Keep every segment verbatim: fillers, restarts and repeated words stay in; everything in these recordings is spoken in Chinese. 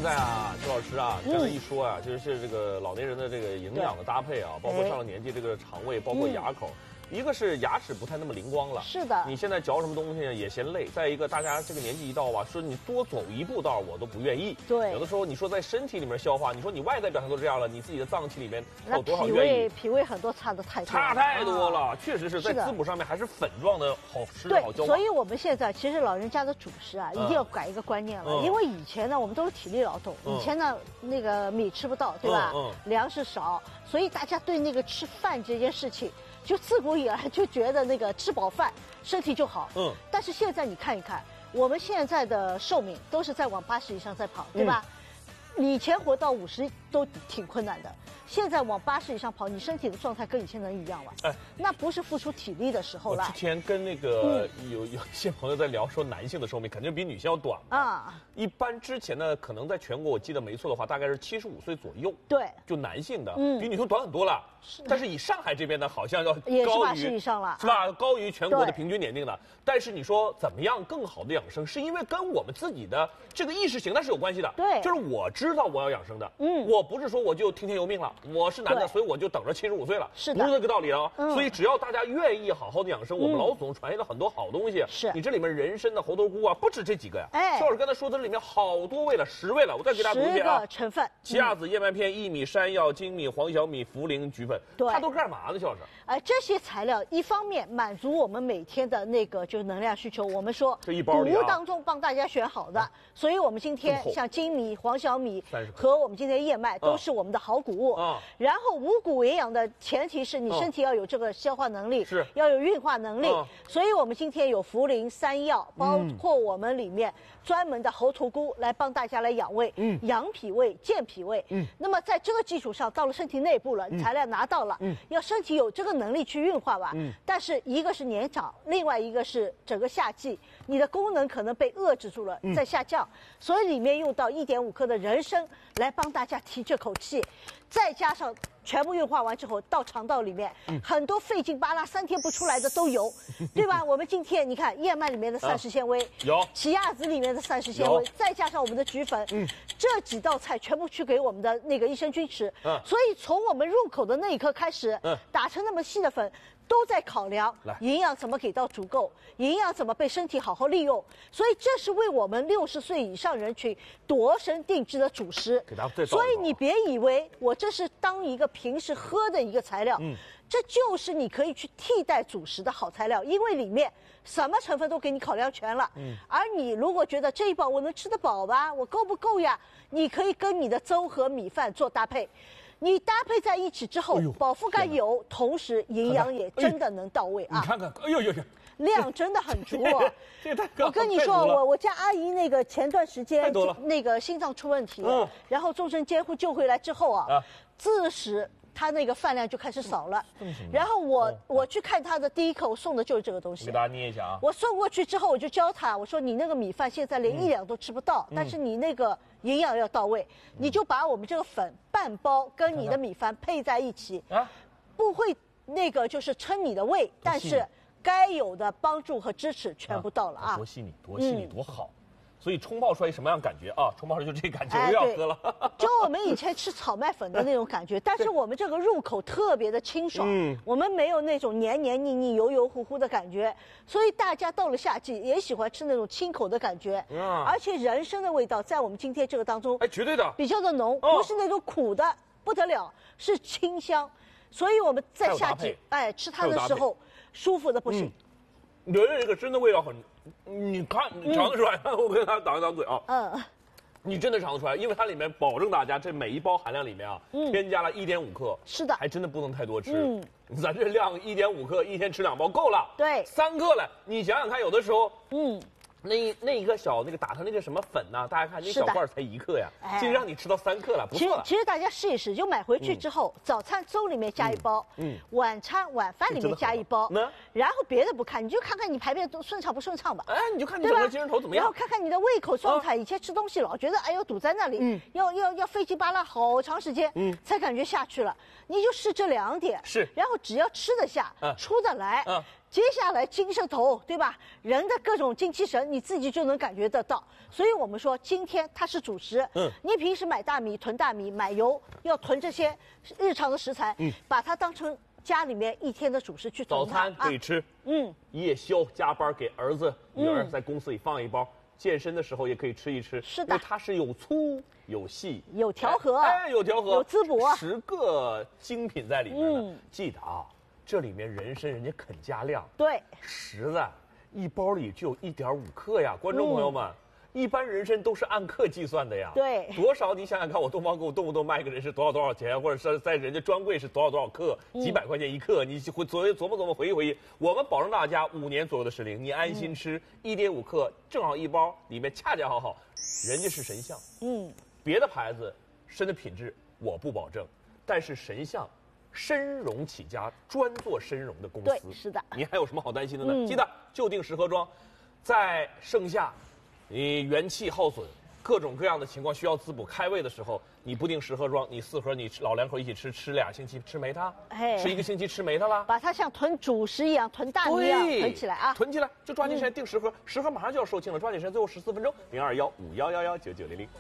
在啊，周老师啊，刚才一说啊，就是这个老年人的这个营养的搭配啊，包括上了年纪这个肠胃，包括牙口。一个是牙齿不太那么灵光了， 是的。 你现在嚼什么东西也嫌累。再一个，大家这个年纪一到吧，说你多走一步道我都不愿意。 对。 有的时候你说在身体里面消化，你说你外在表现都这样了，你自己的脏器里面还有多少愿意？脾胃脾胃很多差的太多。 差太多了，啊、确实是在滋补上面还是粉状的好吃好消化。 所以我们现在其实老人家的主食啊，一定要改一个观念了，嗯、因为以前呢我们都是体力劳动，嗯、以前呢那个米吃不到，对吧？嗯嗯、粮食少，所以大家对那个吃饭这件事情。就自古以来就觉得那个吃饱饭身体就好，嗯，但是现在你看一看，我们现在的寿命都是在往八十以上在跑，对吧？嗯、以前活到五十都挺困难的，现在往八十以上跑，你身体的状态跟以前能一样吗？哎，那不是付出体力的时候了。 我之前跟那个、嗯、有有一些朋友在聊，说男性的寿命肯定比女性要短啊。一般之前呢，可能在全国我记得没错的话，大概是七十五岁左右。 对， 就男性的，嗯，比女性短很多了。但是以上海这边呢，好像要也是八十以上了， 是吧？高于全国的平均年龄的。但是你说怎么样更好的养生，是因为跟我们自己的这个意识形态是有关系的。 对， 就是我知道我要养生的，嗯，我不是说我就听天由命了，我是男的，所以我就等着七十五岁了， 是的， 不是这个道理啊。嗯、所以只要大家愿意好好的养生，我们老祖宗传下了很多好东西。 是， 你这里面人参的、猴头菇啊，不止这几个呀。哎，肖老师刚才说的里面好多味了，十味了，我再给大家读一遍啊。 十个成分： 奇亚籽、燕麦片、薏米、山药、粳米、黄小米、茯苓、菊粉。 对， 它都干嘛呢，肖老师？ 哎、呃，这些材料一方面满足我们每天的那个就是能量需求，我们说这一包里、啊、 谷物当中帮大家选好的，啊、所以我们今天像粳米、黄小米和我们今天燕麦都是我们的好谷物。啊、然后五谷营养的前提是你身体要有这个消化能力， 是、 要有运化能力。啊、所以我们今天有茯苓、山药，包括我们里面专门的猴头菇来帮大家来养胃，嗯，养脾胃、健脾胃。嗯，那么在这个基础上，到了身体内部了，嗯、材料拿到了，嗯，要身体有这个能力去运化吧。嗯，但是一个是年长，另外一个是整个夏季，你的功能可能被遏制住了，嗯、在下降，所以里面用到一点五克的人参来帮大家提这口气，再加上全部运化完之后到肠道里面，嗯、很多费劲巴拉三天不出来的都有，对吧？我们今天你看燕麦里面的膳食纤维、啊、 有， 奇亚籽里面的膳食纤维，再加上我们的菊粉，嗯，这几道菜全部去给我们的那个益生菌吃，嗯、所以从我们入口的那一刻开始，嗯、打成那么细的粉。都在考量营养怎么给到足够，营养怎么被身体好好利用，所以这是为我们六十岁以上人群度身定制的主食。所以你别以为我这是当一个平时喝的一个材料，嗯、这就是你可以去替代主食的好材料，因为里面什么成分都给你考量全了。嗯、而你如果觉得这一包我能吃得饱吧，我够不够呀？你可以跟你的粥和米饭做搭配。你搭配在一起之后，哎、饱腹感有，同时营养也真的能到位啊！ 你看看，哎呦呦呦， 量真的很足哦。 这太我跟你说，我我家阿姨那个前段时间那个心脏出问题，嗯、然后终身监护救回来之后啊，啊自始她那个饭量就开始少了。然后我、哦、我去看她的第一课，我送的就是这个东西。 给大家捏一下啊！ 我送过去之后，我就教她，我说你那个米饭现在连一两都吃不到，嗯、但是你那个营养要到位，嗯、你就把我们这个粉半包跟你的米饭配在一起，啊、不会那个就是撑你的胃，但是该有的帮助和支持全部到了啊！ 多细腻，多细腻，多好。嗯所以冲泡出来什么样感觉啊？冲泡出来就这感觉，我要喝了。 哎、就我们以前吃草麦粉的那种感觉，但是我们这个入口特别的清爽，嗯、我们没有那种黏黏腻腻、油油乎乎的感觉，所以大家到了夏季也喜欢吃那种清口的感觉。嗯、而且人参的味道在我们今天这个当中， 哎，绝对的， 比较的浓，哦、不是那种苦的不得了，是清香，所以我们在夏季哎吃它的时候舒服的不行。 嗯、人这个参的味道很。你看，你尝得出来？嗯、我跟他挡一挡嘴啊。嗯，你真的尝得出来，因为它里面保证大家这每一包含量里面啊，嗯、添加了一点五克。 是的， 还真的不能太多吃。嗯，咱这量一点五克，一天吃两包够了。 对， 三克了，你想想看，有的时候，嗯。那那一个小那个打成那个什么粉呢、啊？大家看那小罐才一克呀，竟然让你吃到三克了，不错了。 其实大家试一试，就买回去之后，嗯、早餐粥里面加一包，嗯，晚餐晚饭里面加一包，嗯、然后别的不看，你就看看你排便都顺畅不顺畅吧。 哎，你就看你整个精神头怎么样， 然后看看你的胃口状态。啊、以前吃东西老觉得哎呦堵在那里，嗯，要要要费劲巴拉好长时间，嗯，才感觉下去了。你就试这两点， 是， 然后只要吃得下，啊、出得来。啊接下来精神头，对吧？人的各种精气神，你自己就能感觉得到。所以我们说，今天它是主食。嗯，你平时买大米、囤大米、买油，要囤这些日常的食材，嗯，把它当成家里面一天的主食去囤。 早餐可以吃，啊、嗯，夜宵加班给儿子、女儿在公司里放一包。嗯，健身的时候也可以吃一吃， 是的， 因为它是有粗有细， 有调和， 哎，有调和， 有滋补， 十个精品在里面呢。嗯，记得啊，这里面人参人家肯加量， 对， 实在，一包里就有一点五克呀，观众朋友们。嗯，一般人参都是按克计算的呀， 对， 多少你想想看，我东方给我动不动卖一个人参多少多少钱，或者是在人家专柜是多少多少克，几百块钱一克，你会琢琢磨琢磨回忆回忆。我们保证大家五年左右的时龄，你安心吃，一点五克正好一包，里面恰恰好好，人家是神象，嗯，别的牌子参的品质我不保证，但是神象，参茸起家，专做参茸的公司， 对，是的， 你还有什么好担心的呢？嗯、记得就定十盒装，在盛夏。你元气耗损，各种各样的情况需要滋补开胃的时候，你不定十盒装，你四盒你老两口一起吃，吃俩星期吃没它，哎，吃一个星期吃没它了， 把它像囤主食一样，囤大米一样囤起来啊， 囤起来就抓紧时间定十盒，十盒马上就要售罄了，抓紧时间，最后十四分钟，零二幺五幺幺幺九九零零。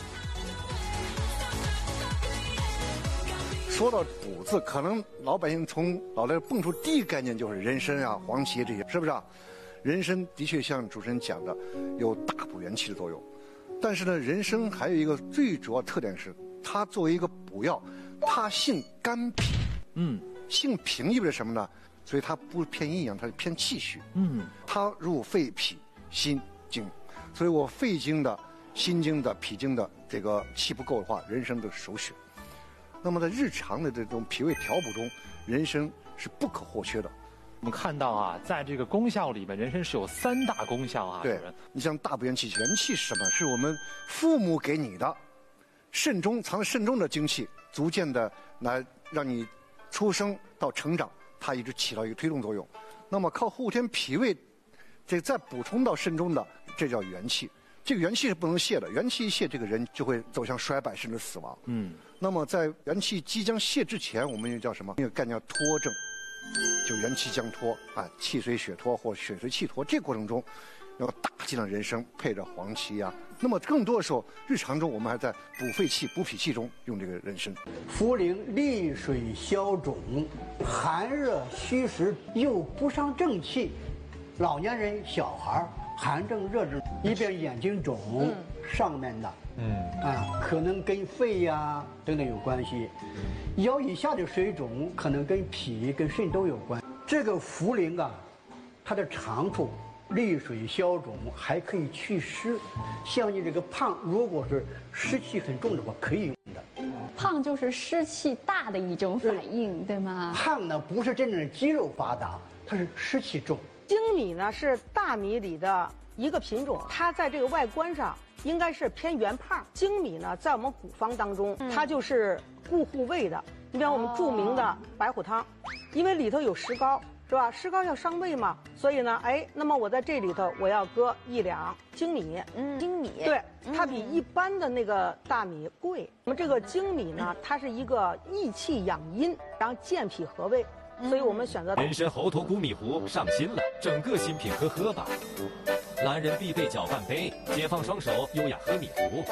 说到补字，可能老百姓从脑袋蹦出第一概念就是人参啊、黄芪这些，是不是啊？人参的确像主持人讲的，有大补元气的作用，但是呢，人参还有一个最主要特点是，它作为一个补药，它性甘平，嗯，性平意味着什么呢？所以它不偏阴阳，它是偏气虚，嗯，它入肺、脾、心、经，所以我肺经的、心经的、脾经的这个气不够的话，人参都是首选。那么在日常的这种脾胃调补中，人参是不可或缺的。 我们看到啊，在这个功效里面，人参是有三大功效啊。 对，你像大补元气，元气是什么？是我们父母给你的，肾中藏在肾中的精气，逐渐的来让你出生到成长，它一直起到一个推动作用。那么靠后天脾胃，这再补充到肾中的，这叫元气。这个元气是不能泄的，元气一泄，这个人就会走向衰败甚至死亡。嗯。那么在元气即将泄之前，我们又叫什么？那个概念叫脱症。就元气将脱啊，气随血脱或血随气脱，这个过程中，要大剂量人参配着黄芪呀、啊。那么更多的时候，日常中我们还在补肺气、补脾气中用这个人参。 茯苓利水消肿，寒热虚实又不伤正气，老年人、小孩寒症、热症，一边眼睛肿，嗯、上面的。嗯啊，可能跟肺呀、啊、等等有关系，腰以下的水肿可能跟脾、跟肾都有关。这个茯苓啊，它的长处利水消肿，还可以祛湿。像你这个胖，如果是湿气很重的话，可以用的。 胖就是湿气大的一种反应， 对, 对吗？ 胖呢不是真正的肌肉发达，它是湿气重。 粳米呢是大米里的一个品种，它在这个外观上应该是偏圆胖。粳米呢，在我们古方当中，嗯、它就是固护胃的。你比方我们著名的白虎汤，哦、因为里头有石膏，是吧？石膏要伤胃嘛，所以呢，哎，那么我在这里头我要搁一两粳米。 嗯，粳米， 对，它比一般的那个大米贵。那么这个粳米呢，它是一个益气养阴，然后健脾和胃。所以我们选择人参猴头菇米糊上新了，整个新品喝喝吧。男人必备搅拌杯，解放双手，优雅喝米糊。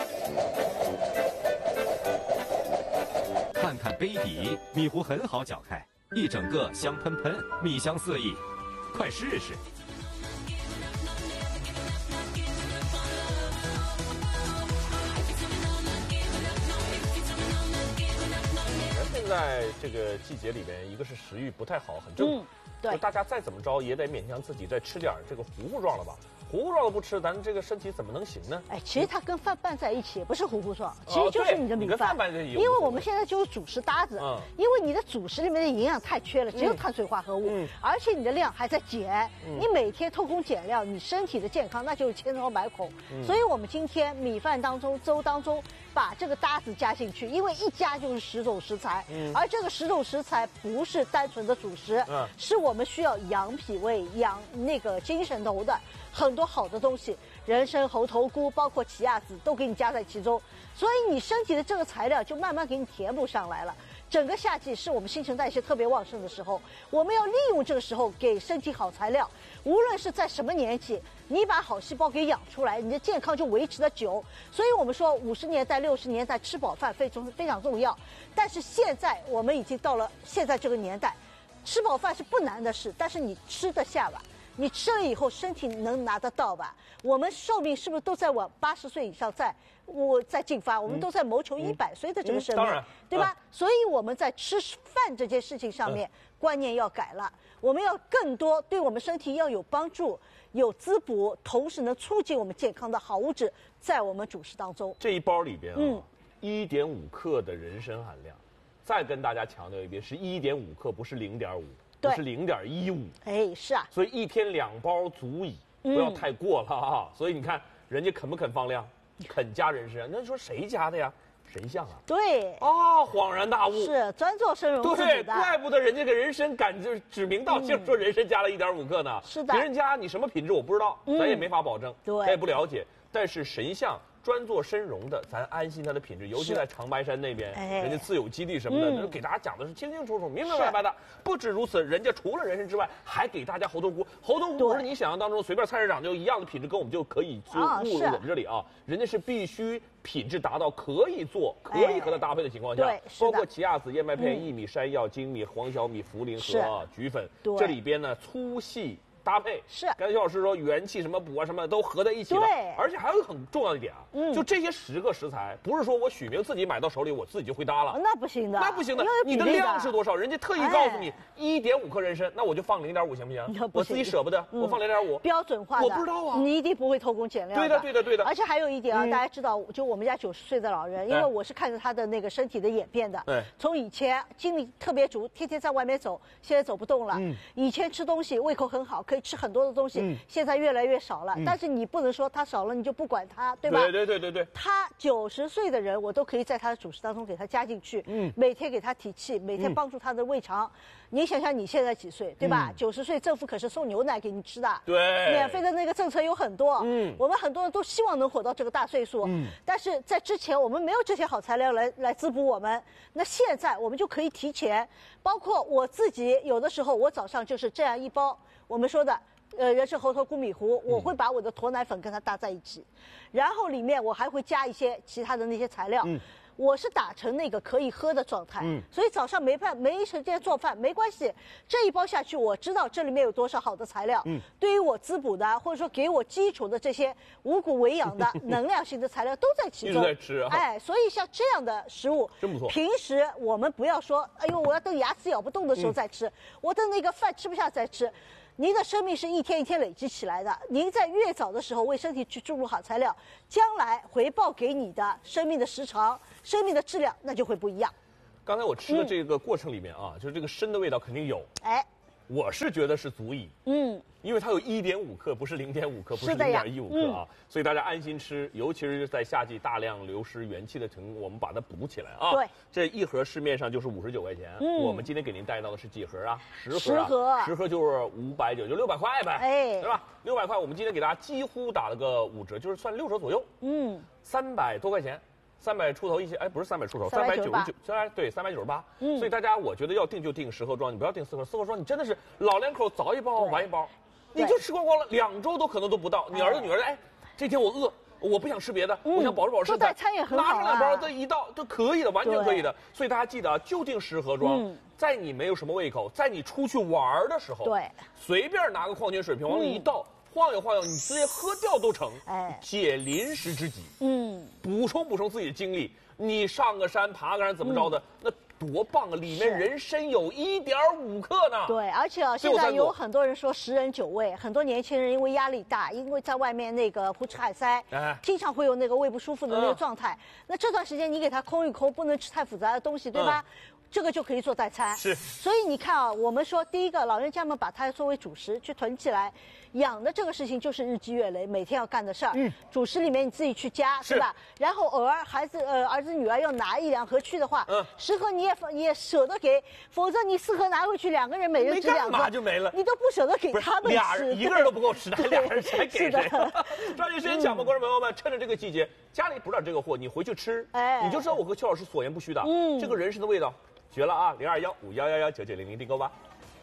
看看杯底，米糊很好搅开，一整个香喷喷，米香四溢，快试试。 在这个季节里面，一个是食欲不太好，很正常。嗯、对，大家再怎么着也得勉强自己再吃点这个糊糊状了吧？糊糊状的不吃，咱这个身体怎么能行呢？ 哎，其实它跟饭拌在一起，不是糊糊状，其实就是你的米饭。 哦、饭拌在一起， 因为我们现在就有主食搭子，嗯、因为你的主食里面的营养太缺了，只有碳水化合物，嗯、而且你的量还在减，嗯、你每天偷工减料，你身体的健康那就是千疮百孔。嗯、所以我们今天米饭当中、粥当中把这个搭子加进去，因为一加就是十种食材，嗯、而这个十种食材不是单纯的主食，嗯、是我们需要养脾胃、养那个精神头的。很多好的东西，人参、猴头菇，包括奇亚籽，都给你加在其中，所以你身体的这个材料就慢慢给你填补上来了。 整个夏季是我们新陈代谢特别旺盛的时候，我们要利用这个时候给身体好材料。无论是在什么年纪，你把好细胞给养出来，你的健康就维持得久。所以我们说五十年代、六十年代吃饱饭非常非常重要。但是现在我们已经到了现在这个年代，吃饱饭是不难的事，但是你吃得下吧？你吃了以后身体能拿得到吧？我们寿命是不是都在往八十岁以上在我在进发？我们都在谋求一百岁的这个生命， 嗯当然对吧？所以我们在吃饭这件事情上面、嗯、观念要改了，我们要更多对我们身体要有帮助、有滋补，同时能促进我们健康的好物质在我们主食当中。 这一包里边啊，嗯，一点五克的人参含量，再跟大家强调一遍，是一点五克，不是零点五。不是零点一五， 哎，是啊， 所以一天两包足矣，不要太过了啊。嗯、所以你看，人家肯不肯放量，肯加人参，那你说谁加的呀？神像啊！ 对， 哦，恍然大悟， 是专做生荣自己的。 对，怪不得人家给人参敢就是指名道姓说人参加了一点五克呢。 是的， 别人家你什么品质我不知道， 嗯、 咱也没法保证， 对， 咱也不了解。但是神像专做参茸的，咱安心它的品质，尤其在长白山那边， 哎、 人家自有基地什么的，嗯、给大家讲的是清清楚楚、明明白白的。不止如此，人家除了人参之外，还给大家猴头菇。猴头菇不是你想象当中随便菜市场就一样的品质，跟我们就可以就误入我们这里啊。人家是必须品质达到可以做、可以和它搭配的情况下， 哎、 包括奇亚籽、燕麦片、薏米、山药、精米、黄小米、茯苓和菊粉，这里边呢粗细搭配是， 刚才邱老师说元气什么补啊什么都合在一起了， 对， 而且还有一个很重要的一点啊，嗯，就这些十个食材，不是说我许明自己买到手里我自己就会搭了， 那不行的， 那不行的，你的量是多少？人家特意告诉你一点五克人参，那我就放零点五行不行？我自己舍不得，我放零点五， 标准化的， 我不知道啊， 你一定不会偷工减料的，对的对的对的。 而且还有一点啊，大家知道，就我们家九十岁的老人，因为我是看着他的那个身体的演变的， 对， 从以前精力特别足，天天在外面走，现在走不动了，嗯，以前吃东西胃口很好，可以吃很多的东西。嗯、现在越来越少了，嗯、但是你不能说他少了你就不管他，对吧？ 对对对对对。 他九十岁的人，我都可以在他的主食当中给他加进去，嗯，每天给他提气，每天帮助他的胃肠。嗯、你想想你现在几岁，对吧？九十、嗯、岁政府可是送牛奶给你吃的， 对， 免费的那个政策有很多，嗯，我们很多人都希望能活到这个大岁数，嗯，但是在之前我们没有这些好材料来来滋补我们，那现在我们就可以提前，包括我自己有的时候我早上就是这样一包，我们说的。呃，人参猴头菇米糊，我会把我的驼奶粉跟它搭在一起，嗯、然后里面我还会加一些其他的那些材料。嗯，我是打成那个可以喝的状态。嗯，所以早上没办没时间做饭没关系，这一包下去，我知道这里面有多少好的材料。嗯，对于我滋补的或者说给我基础的这些五谷维养的能量型的材料都在其中。 一直在吃啊。 哎，所以像这样的食物， 真不错。 平时我们不要说，哎呦，我要等牙齿咬不动的时候再吃，嗯、我等那个饭吃不下再吃。您的生命是一天一天累积起来的，您在越早的时候为身体去注入好材料，将来回报给你的生命的时长、生命的质量，那就会不一样。 刚才我吃的这个过程里面啊，嗯、就是这个参的味道肯定有，哎，我是觉得是足矣，嗯，因为它有一点五克，不是零点五克，不是零点一五克啊，嗯、所以大家安心吃，尤其是在夏季大量流失元气的情况，我们把它补起来啊。 对， 这一盒市面上就是五十九块钱，嗯，我们今天给您带到的是几盒啊？十盒、啊， 十盒， 十盒就是五百九，就六百块呗，哎，对吧？六百块，我们今天给大家几乎打了个五折，就是算六折左右，嗯，三百多块钱。三百出头一些，哎，不是三百出头，三百九十九，虽然对，三百九十八。嗯，所以大家我觉得要定就定十盒装，你不要定四盒。四盒装你真的是老两口早一包晚一包，你就吃光光了，两周都可能都不到。你儿子女儿，哎，这天我饿，我不想吃别的，我想保持保持身材，拿上两包这一道都可以的，完全可以的。所以大家记得啊，就定十盒装，在你没有什么胃口，在你出去玩的时候， 对， 随便拿个矿泉水瓶往里一倒。晃悠晃悠，你直接喝掉都成，哎，解临时之急，嗯，补充补充自己的精力。你上个山爬个山怎么着的，嗯、那多棒啊！里面人参有一点五克呢。 对，而且啊，现在有很多人说十人九胃，很多年轻人因为压力大，因为在外面那个胡吃海塞，哎，经常会有那个胃不舒服的那个状态。嗯、那这段时间你给他空一空，不能吃太复杂的东西，对吧？嗯这个就可以做代餐， 是。 所以你看啊，我们说第一个，老人家们把它作为主食去囤起来，养的这个事情就是日积月累，每天要干的事儿。嗯。主食里面你自己去加，是吧？然后偶尔孩子呃儿子女儿要拿一两盒去的话，嗯，十盒你也也舍得给，否则你四盒拿回去，两个人每人吃两个， 就没了， 你都不舍得给他们吃， 俩人一个人都不够吃的，俩人谁给谁？抓紧时间讲吧，观众朋友们，趁着这个季节，家里补点这个货，你回去吃，哎，你就知道我和邱老师所言不虚的。嗯，这个人参的味道。 绝了啊！零二幺五幺幺幺九九零零订购吧。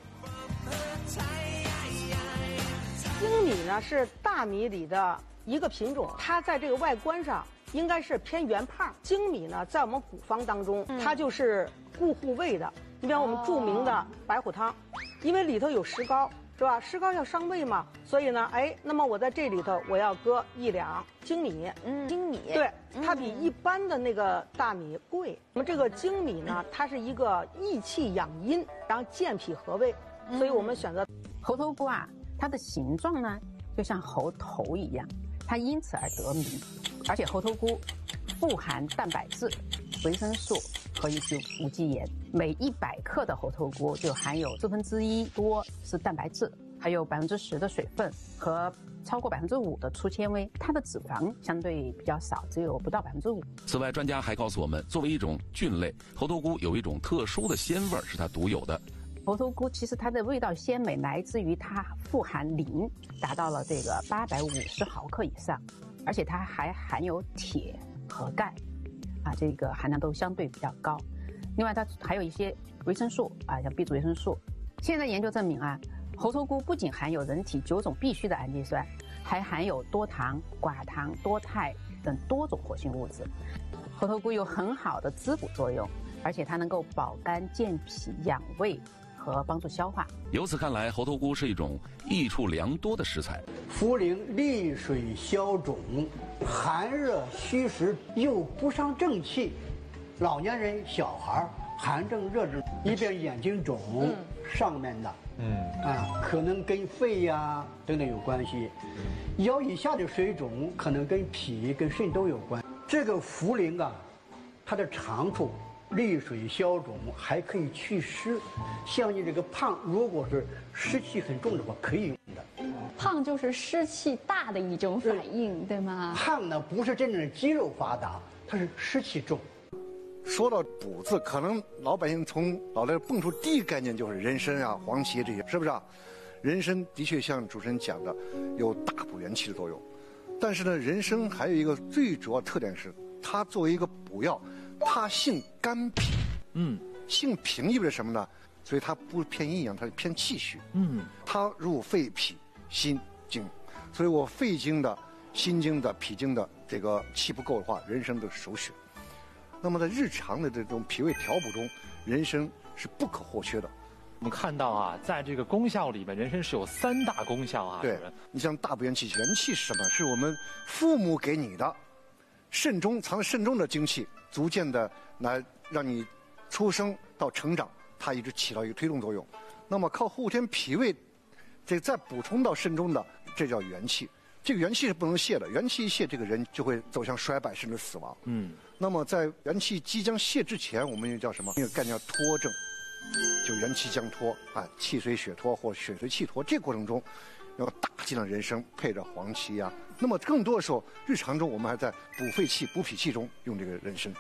精米呢是大米里的一个品种，它在这个外观上应该是偏圆胖。精米呢，在我们古方当中，它就是固护胃的。你比方我们著名的白虎汤，因为里头有石膏，是吧？石膏要伤胃嘛，所以呢，哎，那么我在这里头我要搁一两精米。 嗯，精米。 对，它比一般的那个大米贵。那么这个精米呢，它是一个益气养阴，然后健脾和胃，所以我们选择猴头菇啊。它的形状呢，就像猴头一样，它因此而得名。而且猴头菇富含蛋白质、维生素和一些无机盐。每一百克的猴头菇就含有四分之一多是蛋白质，还有百分之十的水分和超过百分之五的粗纤维。它的脂肪相对比较少，只有不到百分之五。 此外，专家还告诉我们，作为一种菌类，猴头菇有一种特殊的鲜味是它独有的。 猴头菇其实它的味道鲜美，来自于它富含磷，达到了这个八百五十毫克以上，而且它还含有铁和钙，啊，这个含量都相对比较高。另外，它还有一些维生素啊，像 B 族维生素。现在研究证明啊，猴头菇不仅含有人体九种必需的氨基酸，还含有多糖、寡糖、多肽等多种活性物质。猴头菇有很好的滋补作用，而且它能够保肝健脾、养胃和帮助消化。 由此看来，猴头菇是一种益处良多的食材。 茯苓利水消肿，寒热虚实，又不伤正气。老年人、小孩寒症、热症，一边眼睛肿，嗯、上面的，嗯啊，可能跟肺呀、啊、等等有关系。腰以下的水肿可能跟脾、跟肾都有关。这个茯苓啊，它的长处利水消肿，还可以祛湿。像你这个胖，如果是湿气很重的话，可以用的。 胖就是湿气大的一种反应，对吗？ 胖呢不是真正的肌肉发达，它是湿气重。 说到补字，可能老百姓从脑袋蹦出第一概念就是人参啊、黄芪这些，是不是啊？人参的确像主持人讲的，有大补元气的作用。但是呢，人参还有一个最主要特点是，它作为一个补药，它性肝脾，嗯，性平意味着什么呢？所以它不偏阴阳，它是偏气虚，嗯，它入肺脾心经，所以我肺经的、心经的、脾经的这个气不够的话，人参的首选。那么在日常的这种脾胃调补中，人参是不可或缺的。 我们看到啊，在这个功效里面，人参是有三大功效啊。 对，你像大补元气，元气是什么？是我们父母给你的，肾中藏在肾中的精气，逐渐的来让你出生到成长，它一直起到一个推动作用。那么靠后天脾胃，这再补充到肾中的，这叫元气。这个元气是不能泄的，元气一泄，这个人就会走向衰败甚至死亡。嗯。那么在元气即将泄之前，我们又叫什么？那个概念叫脱症，就元气将脱啊，气随血脱或血随气脱。这个过程中，要大剂量人参配着黄芪呀、啊。那么更多的时候，日常中我们还在补肺气、补脾气中用这个人参。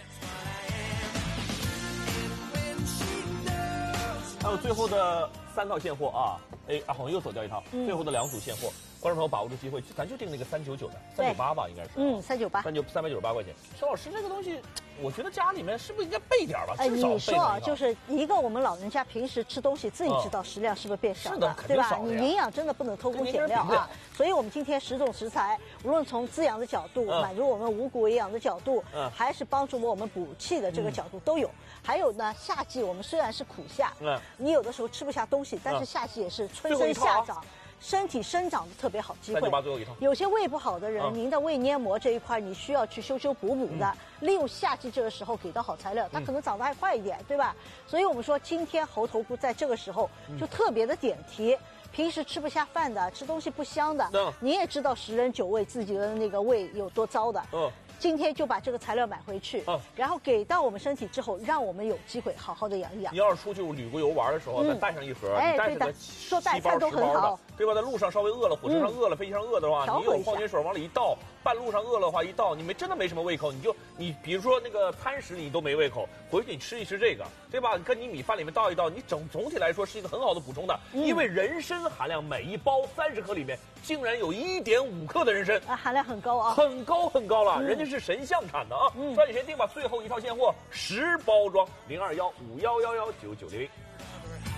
还有最后的三套现货啊，哎，阿红又走掉一套，嗯、最后的两组现货。观众朋友把握住机会，咱就定那个三九九的，三九八吧，应该是。 嗯，三九八。 三九三百九十八块钱。佘老师，这个东西，我觉得家里面是不是应该备点吧？ 哎， 至少备你说啊，就是一个我们老人家平时吃东西自己知道食量是不是变少了，对吧？你营养真的不能偷工减料啊。所以我们今天十种食材，无论从滋养的角度，满足我们五谷营养的角度，还是帮助我们补气的这个角度都有。还有呢，夏季我们虽然是苦夏，你有的时候吃不下东西，但是夏季也是春生夏长。身体生长的特别好机会。有些胃不好的人，您的胃黏膜这一块你需要去修修补补的，利用夏季这个时候给到好材料，它可能长得还快一点，对吧？所以我们说今天猴头菇在这个时候就特别的点题。平时吃不下饭的，吃东西不香的，你也知道十人九胃自己的那个胃有多糟的。今天就把这个材料买回去，嗯，然后给到我们身体之后，让我们有机会好好的养一养。 你要是出去旅过游玩的时候，再带上一盒， 哎， 对的，做代餐都很好， 对吧？在路上稍微饿了，火车上饿了，飞机上饿的话，你有矿泉水往里一倒，半路上饿了的话一倒，你没真的没什么胃口，你就你比如说那个餐食你都没胃口，回去你吃一吃这个，对吧？跟你米饭里面倒一倒，你总总体来说是一个很好的补充的，因为人参含量每一包三十克里面竟然有一点五克的人参， 啊，含量很高啊， 很高很高了，人家是。 是神象产的啊！嗯、抓紧时间订吧，最后一套现货十包装，零二幺五幺幺幺九九零零。